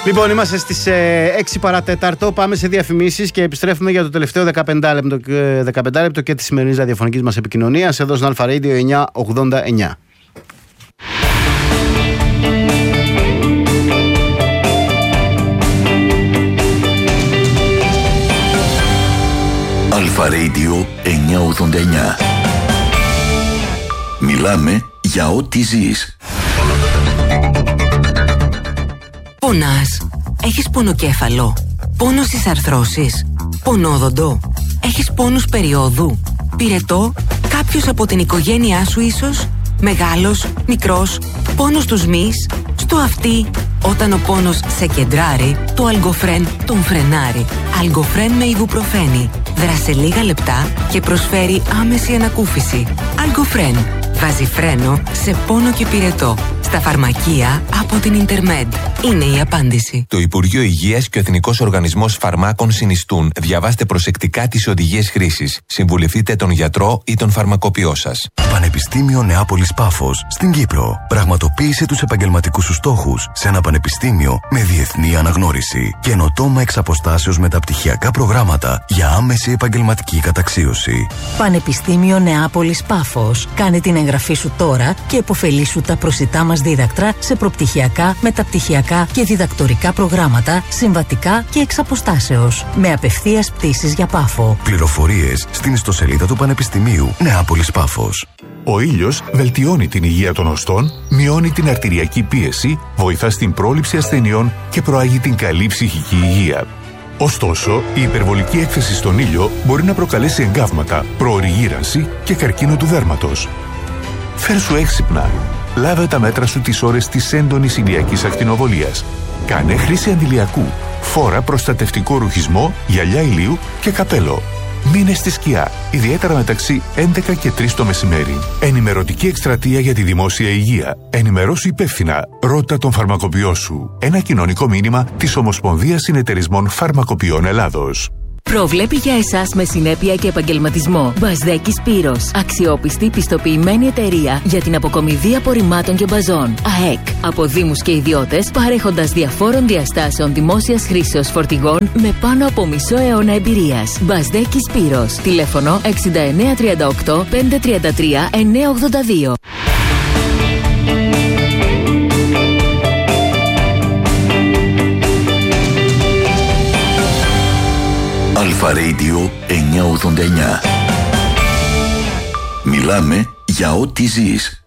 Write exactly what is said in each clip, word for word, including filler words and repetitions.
Λοιπόν, είμαστε στις ε, έξι παρατέταρτο. Πάμε σε διαφημίσεις και επιστρέφουμε για το τελευταίο δεκαπέντε λεπτό, δεκαπέντε λεπτό και τη σημερινή ραδιοφωνική μας επικοινωνίας εδώ στο Αλφα Radio εννιακόσια ογδόντα εννιά. Αλφα Radio εννιακόσια ογδόντα εννιά. Μιλάμε για ό,τι ζεις. Πονάς? Έχεις πονοκέφαλο? Πόνο στις αρθρώσεις? Πονόδοντο? Έχεις πόνους περιόδου? Πυρετό? Κάποιος από την οικογένειά σου ίσως? Μεγάλος? Μικρός? Πόνος στους μυς? Στο αυτί? Όταν ο πόνος σε κεντράρει, το Αλγκοφρέν τον φρενάρει. Αλγκοφρέν με ιβουπροφένη. Δράσε λίγα λεπτά και προσφέρει άμεση ανακούφιση. Αλγκοφρέν. Βάζει φρένο σε πόνο και πυρετό. Στα φαρμακεία από την Ιντερμέντ. Είναι η απάντηση. Το Υπουργείο Υγείας και ο Εθνικός Οργανισμός Φαρμάκων συνιστούν. Διαβάστε προσεκτικά τις οδηγίες χρήσης. Συμβουλευτείτε τον γιατρό ή τον φαρμακοποιό σας. Πανεπιστήμιο Νεάπολης Πάφος στην Κύπρο. Πραγματοποίησε τους επαγγελματικούς σου στόχους σε ένα πανεπιστήμιο με διεθνή αναγνώριση. Καινοτόμα εξ αποστάσεως μεταπτυχιακά προγράμματα για άμεση επαγγελματική καταξίωση. Πανεπιστήμιο Νεάπολης Πάφος. Κάνε την εγγραφή σου τώρα και επωφελήσου τα προσιτά μας δίδακτρα σε προπτυχιακά, μεταπτυχιακά και διδακτορικά προγράμματα, συμβατικά και εξ αποστάσεως. Με απευθείας πτήσεις για Πάφο. Πληροφορίες στην ιστοσελίδα του Πανεπιστημίου Νεάπολης Πάφος. Ο ήλιος βελτιώνει την υγεία των οστών, μειώνει την αρτηριακή πίεση, βοηθά στην πρόληψη ασθενειών και προάγει την καλή ψυχική υγεία. Ωστόσο, η υπερβολική έκθεση στον ήλιο μπορεί να προκαλέσει εγκάβματα, προωρή γύρανση και καρκίνο του δέρματος. Φέρσου έξυπνα. Λάβε τα μέτρα σου τις ώρες της έντονης ηλιακής ακτινοβολίας. Κάνε χρήση αντιλιακού. Φόρα προστατευτικό ρουχισμό, γυαλιά ηλίου και καπέλο. Μείνε στη σκιά, ιδιαίτερα μεταξύ έντεκα και τρεις το μεσημέρι. Ενημερωτική εκστρατεία για τη δημόσια υγεία. Ενημερώσου υπεύθυνα. Ρώτα τον φαρμακοποιό σου. Ένα κοινωνικό μήνυμα της Ομοσπονδίας Συνεταιρισμών Φαρμακοποιών Ελλάδος. Προβλέπει για εσάς με συνέπεια και επαγγελματισμό. Μπασδέκης Σπύρος. Αξιόπιστη, πιστοποιημένη εταιρεία για την αποκομιδή απορριμμάτων και μπαζών. ΑΕΚ. Από δήμους και ιδιώτες, παρέχοντας διαφόρων διαστάσεων δημόσιας χρήσεως φορτηγών με πάνω από μισό αιώνα εμπειρίας. Μπασδέκης Σπύρος. Τηλέφωνο εξήντα εννέα τριάντα οκτώ πεντακόσια τριάντα τρία εννιακόσια ογδόντα δύο. Αλφα Radio εννιακόσια ογδόντα εννιά. Μιλάμε για ό,τι ζεις.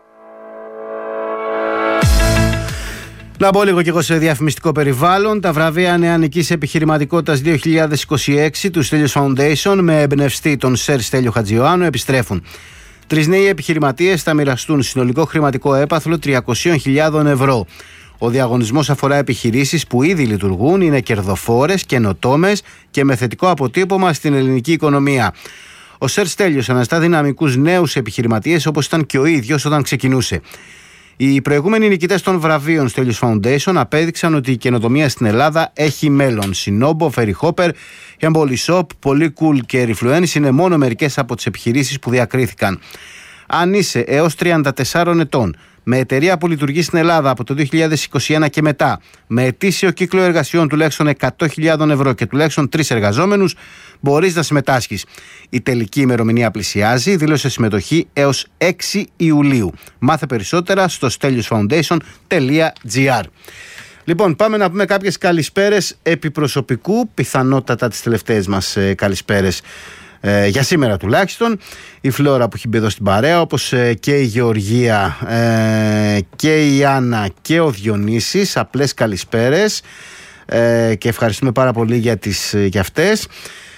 Να μπω λίγο και εγώ σε διαφημιστικό περιβάλλον. Τα βραβεία νεανικής επιχειρηματικότητας δύο χιλιάδες είκοσι έξι του Στέλιος Foundation με εμπνευστή τον Σερ Στέλιο Χατζιωάννου επιστρέφουν. Τρεις νέοι επιχειρηματίες θα μοιραστούν συνολικό χρηματικό έπαθλο τριακόσιες χιλιάδες ευρώ. Ο διαγωνισμός αφορά επιχειρήσεις που ήδη λειτουργούν, είναι κερδοφόρες, καινοτόμες και με θετικό αποτύπωμα στην ελληνική οικονομία. Ο Σερ Στέλιος αναζητά δυναμικούς νέους επιχειρηματίες όπως ήταν και ο ίδιος όταν ξεκινούσε. Οι προηγούμενοι νικητές των βραβείων Στέλιος Foundation απέδειξαν ότι η καινοτομία στην Ελλάδα έχει μέλλον. Σινόμπο, Φεριχόπερ, Hemboli Shop, Polycool και Refluence είναι μόνο μερικές από τις επιχειρήσεις που διακρίθηκαν. Αν είσαι έως τριάντα τεσσάρων ετών, με εταιρεία που λειτουργεί στην Ελλάδα από το δύο χιλιάδες είκοσι ένα και μετά, με ετήσιο κύκλο εργασιών τουλάχιστον εκατό χιλιάδες ευρώ και τουλάχιστον τρεις εργαζόμενους, μπορείς να συμμετάσχεις. Η τελική ημερομηνία πλησιάζει, δήλωσε συμμετοχή έως έξι Ιουλίου. Μάθε περισσότερα στο stelios foundation τελεία gr. Λοιπόν, πάμε να πούμε κάποιες καλησπέρες επί προσωπικού, πιθανότατα τις τελευταίες μας ε, καλησπέρες. Ε, για σήμερα τουλάχιστον. Η Φλόρα που έχει μπει εδώ στην παρέα, όπως ε, και η Γεωργία ε, και η Άννα και ο Διονύσης. Απλές καλησπέρες ε, και ευχαριστούμε πάρα πολύ για, τις, για αυτές.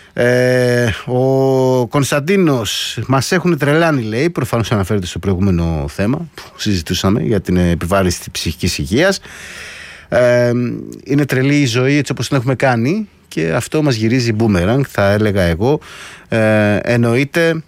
Ε, ο Κωνσταντίνος, μας έχουν τρελάνει, λέει, προφανώς αναφέρεται στο προηγούμενο θέμα που συζητούσαμε για την επιβάρυνση της ψυχικής υγείας. Ε, είναι τρελή η ζωή έτσι όπως την έχουμε κάνει και αυτό μας γυρίζει μπούμεραγκ, θα έλεγα εγώ. Ε, εννοείται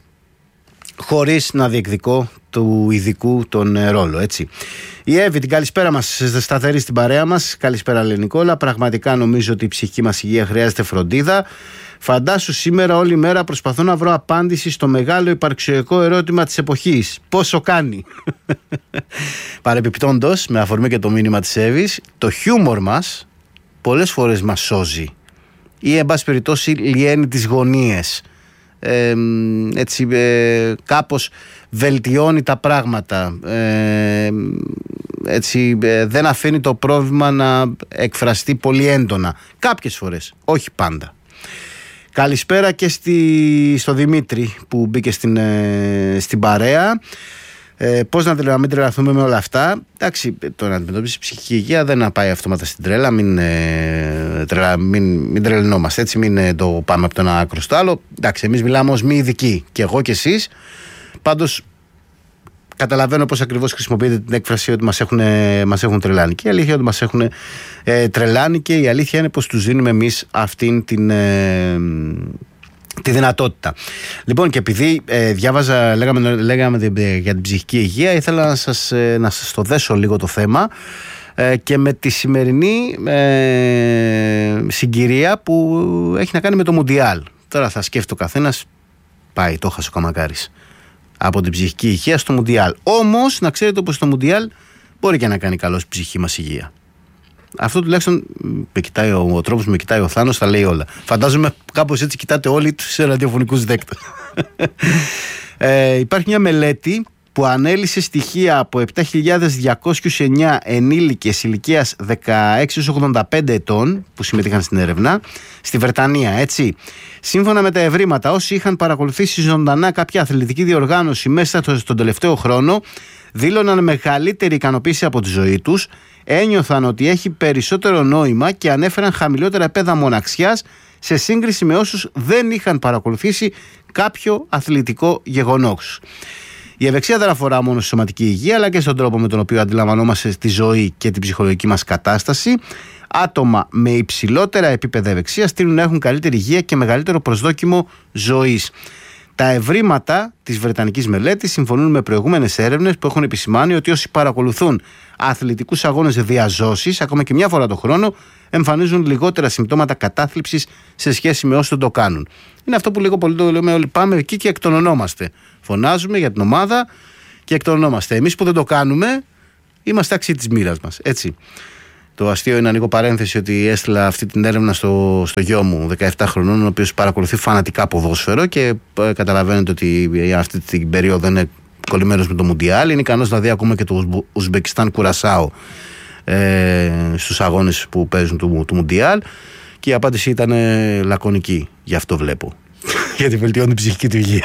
χωρίς να διεκδικώ του ειδικού τον ρόλο, έτσι. Η Εύη, την καλησπέρα μας, σταθερή στην παρέα μας. Καλησπέρα, λέει Νικόλα. Πραγματικά νομίζω ότι η ψυχική μας υγεία χρειάζεται φροντίδα. Φαντάσου σήμερα όλη μέρα προσπαθώ να βρω απάντηση στο μεγάλο υπαρξιακό ερώτημα της εποχής. Πόσο κάνει? Παρεπιπτόντως, με αφορμή και το μήνυμα της Εύης, το χιούμορ μας πολλές φορές μας σώζει ή εν πάση περιπτώσει λιένει τις γωνίες, ε, έτσι ε, κάπως βελτιώνει τα πράγματα, ε, έτσι ε, δεν αφήνει το πρόβλημα να εκφραστεί πολύ έντονα κάποιες φορές, όχι πάντα. Καλησπέρα και στη, στο Δημήτρη που μπήκε στην, ε, στην παρέα. Ε, πώς να, να μην τρελαθούμε με όλα αυτά. Εντάξει, το να αντιμετωπίσει ψυχική υγεία δεν να πάει αυτόματα στην τρέλα. Μην, ε, τρελα, μην, μην τρελνόμαστε έτσι, μην ε, το πάμε από το ένα άκρο στο άλλο. Εντάξει, εμείς μιλάμε ως μη ειδικοί, και εγώ και εσείς. Πάντως, καταλαβαίνω πώς ακριβώς χρησιμοποιείτε την έκφραση ότι μας έχουν, μας έχουν τρελάνει. Και η αλήθεια είναι ότι μας έχουν ε, τρελάνει, και η αλήθεια είναι πως τους δίνουμε εμείς αυτήν την. Ε, τη δυνατότητα. Λοιπόν, και επειδή ε, διάβαζα, λέγαμε, λέγαμε για την ψυχική υγεία, ήθελα να σας, ε, να σας το δέσω λίγο το θέμα ε, και με τη σημερινή ε, συγκυρία που έχει να κάνει με το Μουντιάλ. Τώρα θα σκέφτεται ο καθένας, πάει, το χασε ο Καμακάρης, από την ψυχική υγεία στο Μουντιάλ. Όμως, να ξέρετε πως το Μουντιάλ μπορεί και να κάνει καλό στην ψυχική μας υγεία. Αυτό τουλάχιστον με κοιτάει ο, ο τρόπος που με κοιτάει ο Θάνος, τα λέει όλα. Φαντάζομαι κάπως έτσι κοιτάτε όλοι τους ραδιοφωνικούς δέκτες. ε, υπάρχει μια μελέτη που ανέλυσε στοιχεία από επτά χιλιάδες διακόσιους εννέα ενήλικες ηλικίας δεκαέξι έως ογδόντα πέντε ετών που συμμετείχαν στην έρευνα στη Βρετανία, έτσι. Σύμφωνα με τα ευρήματα, όσοι είχαν παρακολουθήσει ζωντανά κάποια αθλητική διοργάνωση μέσα στον τελευταίο χρόνο δήλωναν μεγαλύτερη ικανοποίηση από τη ζωή τους, ένιωθαν ότι έχει περισσότερο νόημα και ανέφεραν χαμηλότερα επίπεδα μοναξιάς σε σύγκριση με όσους δεν είχαν παρακολουθήσει κάποιο αθλητικό γεγονός. Η ευεξία δεν αφορά μόνο στη σωματική υγεία, αλλά και στον τρόπο με τον οποίο αντιλαμβανόμαστε τη ζωή και την ψυχολογική μας κατάσταση. Άτομα με υψηλότερα επίπεδα ευεξίας τείνουν να έχουν καλύτερη υγεία και μεγαλύτερο προσδόκιμο ζωής. Τα ευρήματα της βρετανικής μελέτης συμφωνούν με προηγούμενες έρευνες που έχουν επισημάνει ότι όσοι παρακολουθούν αθλητικούς αγώνες διαζώσης, ακόμα και μια φορά το χρόνο, εμφανίζουν λιγότερα συμπτώματα κατάθλιψης σε σχέση με όσοι δεν το κάνουν. Είναι αυτό που λίγο πολύ το λέμε όλοι, πάμε εκεί και εκτονωνόμαστε. Φωνάζουμε για την ομάδα και εκτονωνόμαστε. Εμείς που δεν το κάνουμε, είμαστε άξιοι της μοίρας μας. Έτσι. Το αστείο είναι, ανοίγω παρένθεση, ότι έστειλα αυτή την έρευνα στο, στο γιο μου, δεκαεπτά χρονών, ο οποίος παρακολουθεί φανατικά ποδόσφαιρο και ε, καταλαβαίνετε ότι αυτή την περίοδο είναι κολλημένος με το Μουντιάλ. Είναι ικανός να δει ακόμα και το Ουσμπεκιστάν Κουρασάο ε, στους αγώνες που παίζουν του, του Μουντιάλ. Και η απάντηση ήταν ε, λακωνική. Γι' αυτό βλέπω. Γιατί βελτιώνει την ψυχική του υγεία.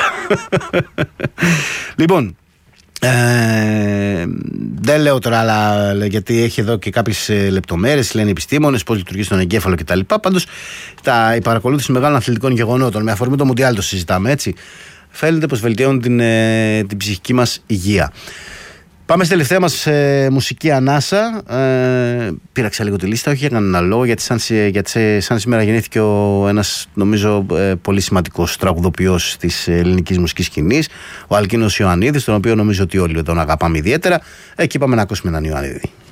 Λοιπόν. Ε, δεν λέω τώρα άλλα, γιατί έχει εδώ και κάποιες λεπτομέρειες, λένε οι επιστήμονες, πώς λειτουργεί στον εγκέφαλο κτλ. Πάντως τα, η παρακολούθηση μεγάλων αθλητικών γεγονότων, με αφορμή το Μουντιάλ το συζητάμε, έτσι, φαίνεται πως βελτιώνει την, ε, την ψυχική μας υγεία. Πάμε στη τελευταία μας ε, μουσική ανάσα. Ε, πήραξα λίγο τη λίστα, όχι για κανένα λόγο, γιατί σαν, γιατί σαν σήμερα γεννήθηκε ο, ένας νομίζω ε, πολύ σημαντικός τραγουδοποιός της ελληνικής μουσικής σκηνής, ο Αλκίνος Ιωαννίδης, τον οποίο νομίζω ότι όλοι τον αγαπάμε ιδιαίτερα. Εκεί πάμε να ακούσουμε έναν Ιωαννίδη.